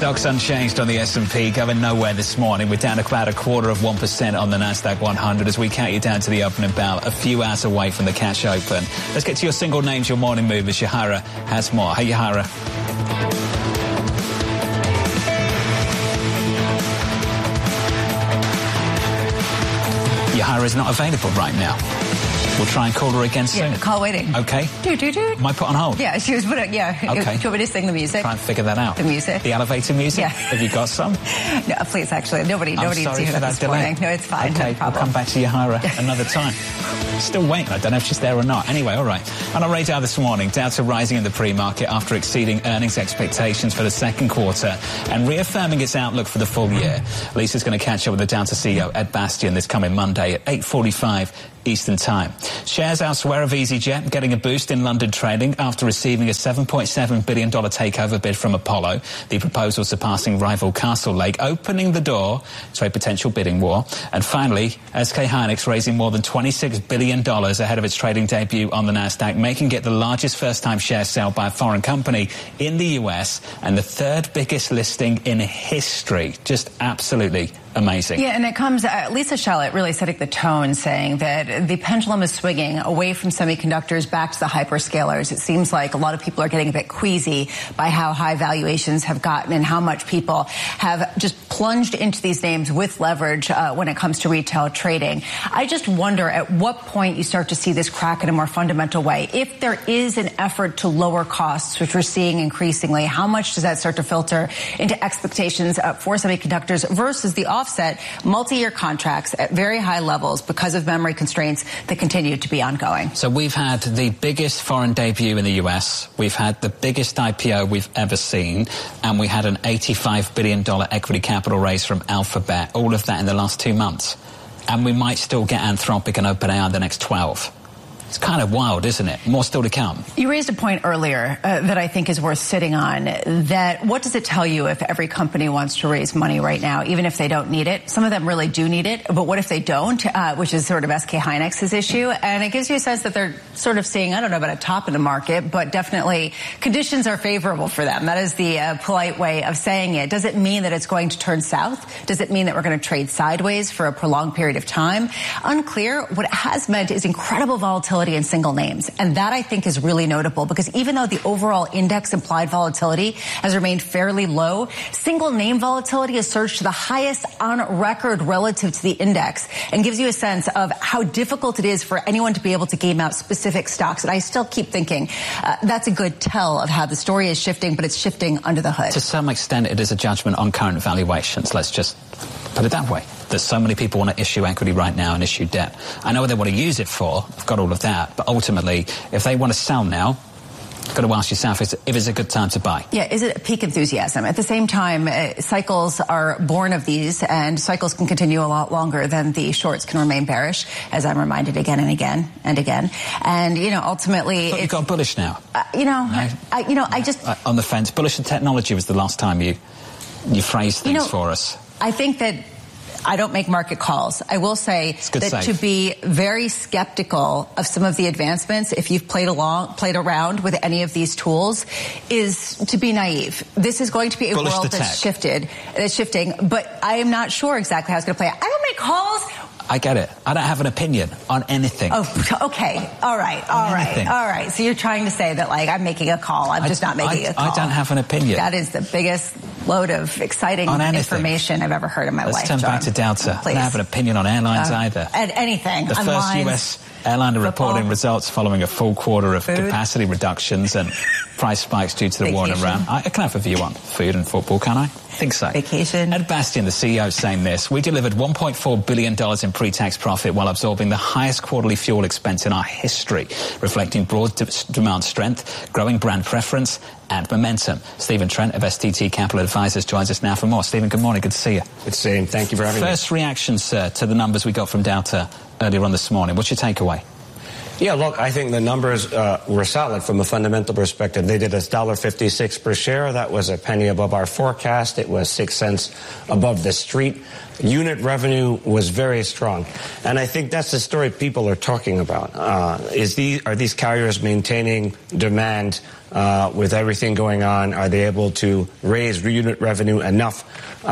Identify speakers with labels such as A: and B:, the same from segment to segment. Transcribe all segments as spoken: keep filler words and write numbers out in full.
A: Stocks unchanged on the S and P, going nowhere this morning. We're down about a quarter of one percent on the Nasdaq one hundred as we count you down to the opening bell, a few hours away from the cash open. Let's get to your single names, your morning movers. Yahara has more. Hey, Yahara. Yahara is not available right now. We'll try and call her again soon.
B: Yeah, call waiting.
A: Okay.
B: Do, do, do.
A: Am I put on hold?
B: Yeah, she was put on, yeah.
A: Okay.
B: Do you want me to sing the music?
A: Try and figure that out.
B: The music.
A: The elevator music?
B: Yeah.
A: Have you got some?
B: No, please, actually. Nobody,
A: I'm
B: nobody
A: sorry
B: needs to hear
A: for
B: that
A: that
B: this
A: delay.
B: morning. No, it's fine.
A: Okay,
B: No problem.
A: we'll come back to Yahara another time. Still waiting. I don't know if she's there or not. Anyway, all right. On our radar this morning, Dow rising in the pre-market after exceeding earnings expectations for the second quarter and reaffirming its outlook for the full year. Lisa's going to catch up with the Dow C E O, Ed Bastian, this coming Monday at eight forty-five Eastern Time. Shares elsewhere of EasyJet getting a boost in London trading after receiving a seven point seven billion dollars takeover bid from Apollo. The proposal surpassing rival Castlelake, opening the door to a potential bidding war. And finally, S K Hynix raising more than twenty-six billion dollars ahead of its trading debut on the Nasdaq, making it the largest first-time share sale by a foreign company in the U S and the third biggest listing in history. Just absolutely amazing.
B: Yeah, and it comes, uh, Lisa Shallett really setting the tone, saying that the pendulum is swinging away from semiconductors back to the hyperscalers. It seems like a lot of people are getting a bit queasy by how high valuations have gotten and how much people have just plunged into these names with leverage uh, when it comes to retail trading. I just wonder at what point you start to see this crack in a more fundamental way. If there is an effort to lower costs, which we're seeing increasingly, how much does that start to filter into expectations uh, for semiconductors versus the offset multi-year contracts at very high levels because of memory constraints that continue to be ongoing?
A: So we've had the biggest foreign debut in the U S, we've had the biggest I P O we've ever seen, and we had an eighty-five billion dollars equity capital raise from Alphabet, all of that in the last two months. And we might still get Anthropic and OpenAI in the next twelve. It's kind of wild, isn't it? More still to come.
B: You raised a point earlier uh, that I think is worth sitting on, that what does it tell you if every company wants to raise money right now, even if they don't need it? Some of them really do need it, but what if they don't, uh, which is sort of S K Hynix's issue? And it gives you a sense that they're sort of seeing, I don't know about a top in the market, but definitely conditions are favorable for them. That is the uh, polite way of saying it. Does it mean that it's going to turn south? Does it mean that we're going to trade sideways for a prolonged period of time? Unclear. What it has meant is incredible volatility in single names. And that, I think, is really notable because even though the overall index implied volatility has remained fairly low, single name volatility has surged to the highest on record relative to the index and gives you a sense of how difficult it is for anyone to be able to game out specific stocks. And I still keep thinking uh, that's a good tell of how the story is shifting, but it's shifting under the hood.
A: To some extent, it is a judgment on current valuations. Let's just put it that way. There's so many people want to issue equity right now and issue debt. I know what they want to use it for. I've got all of that. But ultimately, if they want to sell now, you've got to ask yourself if it's a good time to buy.
B: Yeah, is it peak enthusiasm? At the same time, uh, cycles are born of these, and cycles can continue a lot longer than the shorts can remain bearish, as I'm reminded again and again and again. And, you know, ultimately...
A: But you've got bullish now.
B: Uh, you know,
A: no?
B: I, you know, I just...
A: Uh, on the fence. Bullish in technology was the last time you, you phrased things
B: you know,
A: for us.
B: I think that I don't make market calls. I will say that
A: safe.
B: to be very skeptical of some of the advancements, if you've played along, played around with any of these tools, is to be naive. This is going to be a
A: Bullish
B: world that's shifted, that's shifting, but I am not sure exactly how it's going to play out. I don't make calls.
A: I get it. I don't have an opinion on anything.
B: Oh, okay. All right. All right.
A: anything.
B: All right. So you're trying to say that, like, I'm making a call. I'm
A: I,
B: just not making
A: I,
B: a call.
A: I don't have an opinion.
B: That is the biggest load of exciting information I've ever heard in my
A: Let's
B: life,
A: turn
B: John.
A: back to Delta.
B: Please.
A: I don't have an opinion on airlines
B: uh,
A: either.
B: And anything.
A: The
B: on
A: first
B: lines,
A: U S airline to reporting results following a full quarter of
B: food.
A: capacity reductions and price spikes due to the war in Iran. I, I can have a view on food and football, can I? I think so.
B: Vacation.
A: Ed Bastian, the C E O, saying this: we delivered one point four billion dollars in pre-tax profit while absorbing the highest quarterly fuel expense in our history, reflecting broad de- demand strength, growing brand preference and momentum. Stephen Trent of S T T Capital Advisors joins us now for more. Stephen, good morning. Good to see you.
C: Good to see you. Thank you for having me.
A: First reaction, sir, to the numbers we got from Delta earlier on this morning. What's your takeaway?
C: Yeah, look, I think the numbers uh, were solid from a fundamental perspective. They did one dollar fifty-six per share. That was a penny above our forecast. It was six cents above the street. Unit revenue was very strong. And I think that's the story people are talking about. Uh, is these, are these carriers maintaining demand uh, with everything going on? Are they able to raise unit revenue enough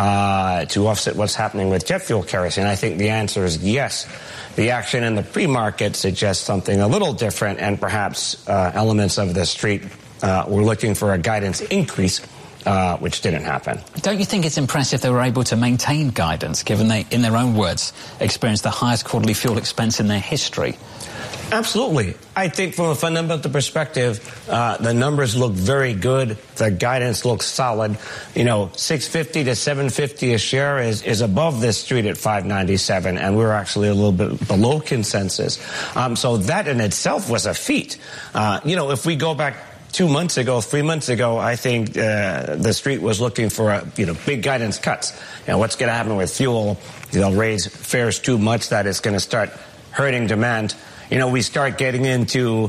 C: uh, to offset what's happening with jet fuel kerosene? I think the answer is yes. The action in the pre-market suggests something a little different, and perhaps uh, elements of the street uh, were looking for a guidance increase, uh, which didn't happen.
A: Don't you think it's impressive they were able to maintain guidance, given they, in their own words, experienced the highest quarterly fuel expense in their history?
C: Absolutely. I think from a fundamental perspective, uh, the numbers look very good. The guidance looks solid. You know, six fifty to seven fifty a share is, is above this street at five ninety-seven, and we're actually a little bit below consensus. Um, so that in itself was a feat. Uh, you know, if we go back two months ago, three months ago, I think uh, the street was looking for, a, you know, big guidance cuts. You know, what's going to happen with fuel? They'll raise fares too much that it's going to start hurting demand. You know, we start getting into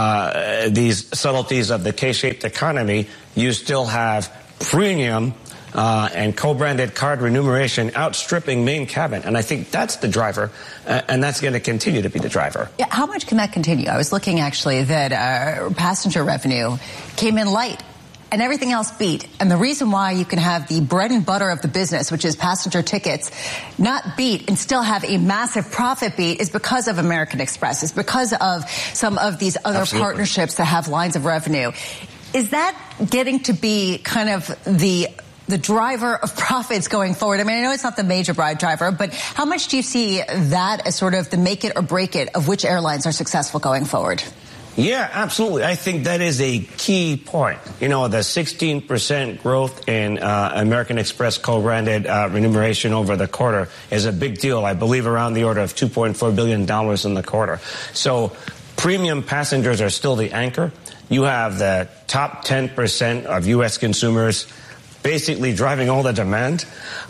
C: uh, these subtleties of the K-shaped economy. You still have premium uh, and co-branded card remuneration outstripping main cabin. And I think that's the driver, uh, and that's going to continue to be the driver.
B: Yeah, how much can that continue? I was looking, actually, that uh, passenger revenue came in light, and everything else beat. And the reason why you can have the bread and butter of the business, which is passenger tickets, not beat and still have a massive profit beat is because of American Express. It's because of some of these other
C: Absolutely.
B: partnerships that have lines of revenue. Is that getting to be kind of the the driver of profits going forward? I mean, I know it's not the major driver, but how much do you see that as sort of the make it or break it of which airlines are successful going forward?
C: Yeah, absolutely. I think that is a key point. You know, the sixteen percent growth in uh, American Express co-branded uh, remuneration over the quarter is a big deal. I believe around the order of two point four billion dollars in the quarter. So premium passengers are still the anchor. You have the top ten percent of U S consumers basically driving all the demand.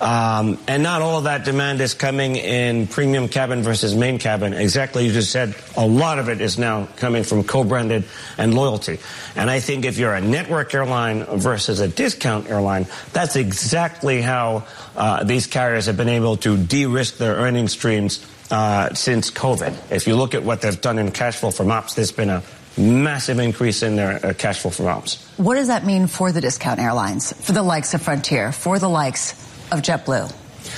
C: Um, and not all of that demand is coming in premium cabin versus main cabin. Exactly, you just said, a lot of it is now coming from co-branded and loyalty. And I think if you're a network airline versus a discount airline, that's exactly how uh, these carriers have been able to de-risk their earnings streams uh, since COVID. If you look at what they've done in cash flow from ops, there's been a massive increase in their uh, cash flow from ops.
B: What does that mean for the discount airlines, for the likes of Frontier, for the likes of JetBlue?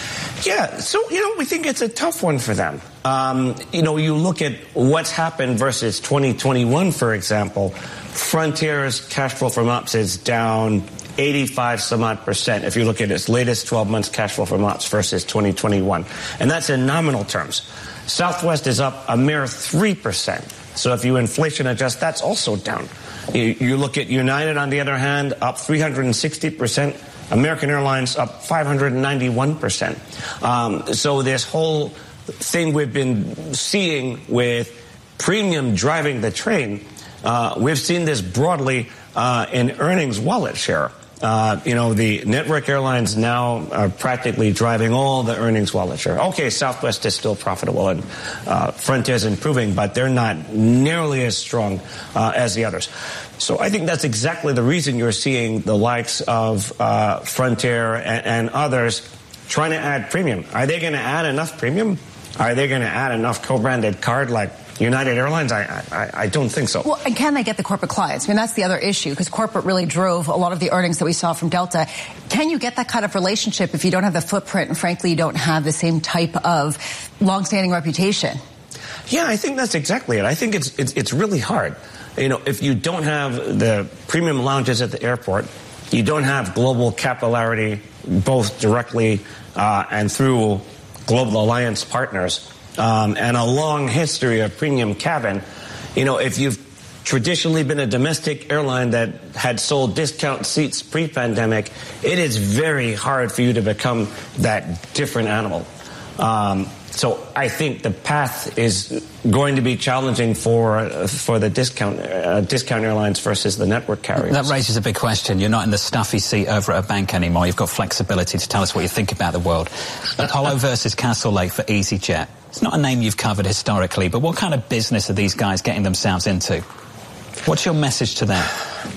C: Yeah, so, you know, we think it's a tough one for them. Um, you know, you look at what's happened versus twenty twenty-one, for example. Frontier's cash flow from ops is down eighty-five some odd percent if you look at its latest twelve months cash flow from ops versus twenty twenty-one. And that's in nominal terms. Southwest is up a mere three percent. So if you inflation adjust, that's also down. You, you look at United, on the other hand, up three hundred sixty percent. American Airlines up five hundred ninety-one percent. Um, so this whole thing we've been seeing with premium driving the train, uh, we've seen this broadly uh, in earnings wallet share. Uh, you know, the network airlines now are practically driving all the earnings wallet share. Okay, Southwest is still profitable and uh, Frontier is improving, but they're not nearly as strong uh, as the others. So I think that's exactly the reason you're seeing the likes of uh, Frontier and, and others trying to add premium. Are they going to add enough premium? Are they going to add enough co-branded card like United Airlines? I, I I don't think so.
B: Well, and can they get the corporate clients? I mean, that's the other issue, because corporate really drove a lot of the earnings that we saw from Delta. Can you get that kind of relationship if you don't have the footprint and, frankly, you don't have the same type of long-standing reputation?
C: Yeah, I think that's exactly it. I think it's it's, it's really hard. You know, if you don't have the premium lounges at the airport, you don't have global capillarity, both directly uh, and through global alliance partners, um, and a long history of premium cabin. You know, if you've traditionally been a domestic airline that had sold discount seats pre-pandemic, it is very hard for you to become that different animal. Um, so I think the path is going to be challenging for uh, for the discount uh, discount airlines versus the network carriers.
A: That raises a big question. You're not in the stuffy seat over at a bank anymore. You've got flexibility to tell us what you think about the world. Apollo versus Castle Lake for EasyJet. It's not a name you've covered historically, but what kind of business are these guys getting themselves into? What's your message to them?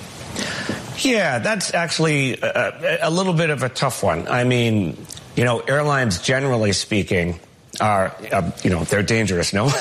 C: Yeah, that's actually a, a little bit of a tough one. I mean, you know, airlines, generally speaking, are, uh, you know, they're dangerous, no?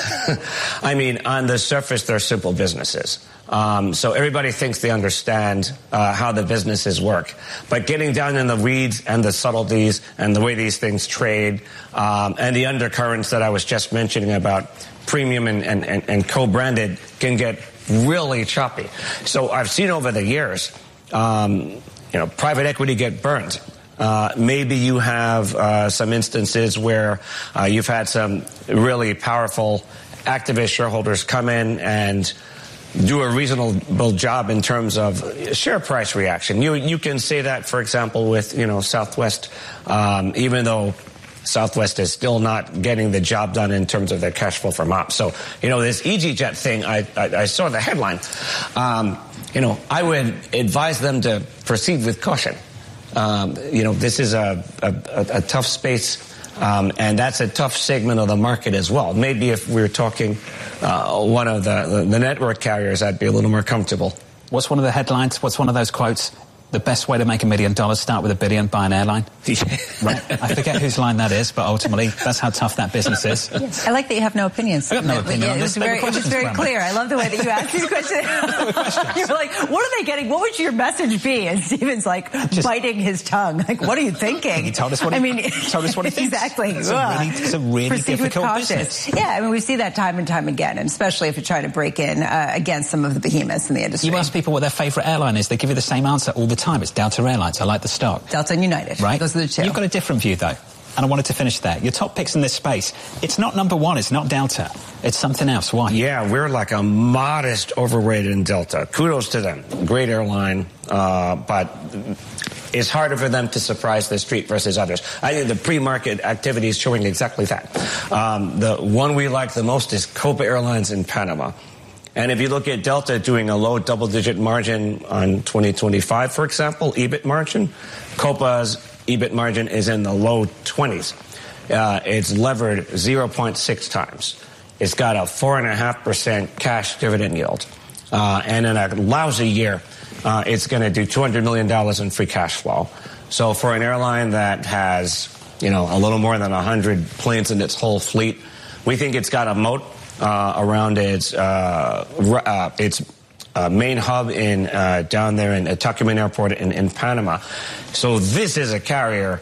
C: I mean, on the surface, they're simple businesses. Um, so everybody thinks they understand uh, how the businesses work. But getting down in the weeds and the subtleties and the way these things trade um, and the undercurrents that I was just mentioning about premium and, and, and, and co-branded can get really choppy. So I've seen over the years, um, you know, private equity get burned. Uh, maybe you have uh, some instances where uh, you've had some really powerful activist shareholders come in and do a reasonable job in terms of share price reaction. You you can say that, for example, with, you know, Southwest, um, even though Southwest is still not getting the job done in terms of their cash flow from ops. So, you know, this EasyJet thing, I, I, I saw the headline. Um, you know, I would advise them to proceed with caution. Um, you know, this is a, a, a tough space. Um, and that's a tough segment of the market as well. Maybe if we were talking uh, one of the, the network carriers, I'd be a little more comfortable.
A: What's one of the headlines? What's one of those quotes? The best way to make a million dollars, start with a billion, buy an airline. Right. I forget whose line that is, but ultimately, that's how tough that business is.
B: Yes. I like that you have no opinions.
A: I got no opinion
B: yeah,
A: on
B: it
A: this.
B: Was very, it was very clear. I love the way that you asked these questions. You were like, what are they getting? What would your message be? And Stephen's like, just biting his tongue. Like, what are you thinking?
A: He told us what he,
B: I mean,
A: told us what he thinks.
B: Exactly.
A: It's a really, it's a really
B: Proceed
A: difficult
B: with caution.
A: business.
B: Yeah, I mean, we see that time and time again, and especially if you're trying to break in uh, against some of the behemoths in the industry.
A: You ask people what their favorite airline is, they give you the same answer all the time. It's Delta Airlines. I like the stock.
B: Delta and United.
A: Right.
B: Those are the two.
A: You've got a different view, though. And I wanted to finish there. Your top picks in this space, it's not number one, it's not Delta. It's something else. Why?
C: Yeah, we're like a modest overweight in Delta. Kudos to them. Great airline, uh, but it's harder for them to surprise the street versus others. I think the pre-market activity is showing exactly that. Um, the one we like the most is Copa Airlines in Panama. And if you look at Delta doing a low double-digit margin on twenty twenty-five, for example, E B I T margin, Copa's E B I T margin is in the low twenties. Uh, it's levered zero point six times. It's got a four point five percent cash dividend yield. Uh, and in a lousy year, uh, it's going to do two hundred million dollars in free cash flow. So for an airline that has, you know, a little more than one hundred planes in its whole fleet, we think it's got a moat uh, around its uh, uh, its uh, main hub in uh, down there in uh, Tucumán Airport in, in Panama. So this is a carrier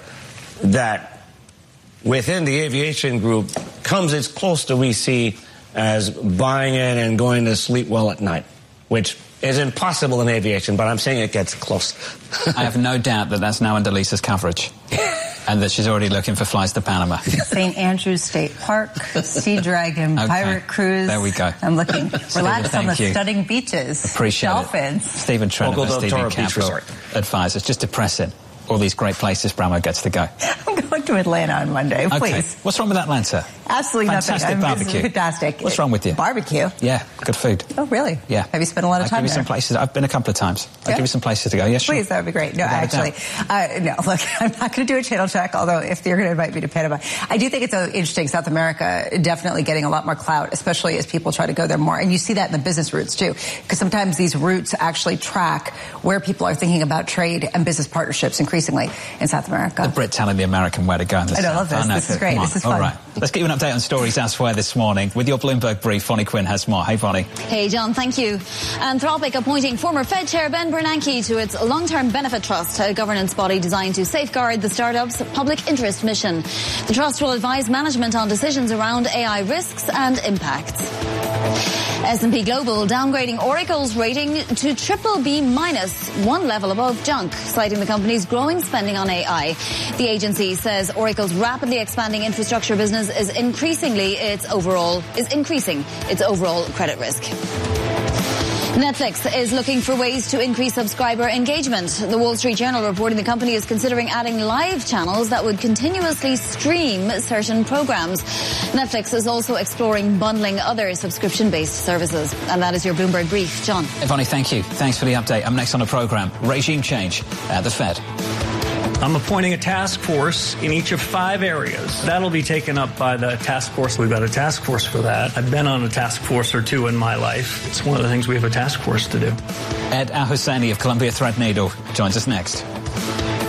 C: that, within the aviation group, comes as close to we see as buying it and going to sleep well at night, which is impossible in aviation, but I'm saying it gets close.
A: I have no doubt that that's now under Lisa's coverage. And that she's already looking for flights to Panama.
B: Saint Andrews State Park, Sea Dragon, okay. Pirate Cruise.
A: There we go.
B: I'm looking. Relax on the
A: you.
B: stunning beaches.
A: Appreciate
B: Dolphins.
A: it. Stephen Trent,
C: we'll
A: Stephen Capital Advisors. It's just depressing. All these great places Bramo gets to go.
B: I'm going to Atlanta on Monday, please.
A: Okay. What's wrong with Atlanta?
B: Absolutely
A: fantastic
B: nothing.
A: Fantastic barbecue.
B: Fantastic.
A: What's wrong with you?
B: Barbecue.
A: Yeah, good food.
B: Oh, really?
A: Yeah.
B: Have you spent a lot of
A: I'll
B: time
A: give you
B: there?
A: some places. I've been a couple of times. I'll
B: yeah?
A: give you some places to go. Yes, sure.
B: Please, that would be great. No,
A: Without
B: actually, uh, no, look, I'm not going to do a channel check, although if you're going to invite me to Panama. I do think it's so interesting. South America definitely getting a lot more clout, especially as people try to go there more. And you see that in the business routes, too, because sometimes these routes actually track where people are thinking about trade and business partnerships increasingly in South America.
A: The Brit telling the American where to go in the
B: I
A: South.
B: love this.
A: I know,
B: this is great. This is fun.
A: All right. Let's get you an update on stories elsewhere this morning. With your Bloomberg brief, Bonnie Quinn has more. Hey, Bonnie.
D: Hey, John. Thank you. Anthropic appointing former Fed Chair Ben Bernanke to its long-term benefit trust, a governance body designed to safeguard the startup's public interest mission. The trust will advise management on decisions around A I risks and impacts. S and P Global downgrading Oracle's rating to triple B minus, one level above junk, citing the company's growing spending on A I. The agency says Oracle's rapidly expanding infrastructure business is increasingly its overall is increasing its overall credit risk. Netflix is looking for ways to increase subscriber engagement. The Wall Street Journal reporting the company is considering adding live channels that would continuously stream certain programs. Netflix is also exploring bundling other subscription-based services. And that is your Bloomberg brief. John.
A: Hey, Bonnie, thank you. Thanks for the update. I'm next on the program. Regime change at the Fed.
E: I'm appointing a task force in each of five areas. That'll be taken up by the task force. We've got a task force for that. I've been on a task force or two in my life. It's one of the things we have a task force to do.
A: Ed Al-Husseini of Columbia Threadneedle joins us next.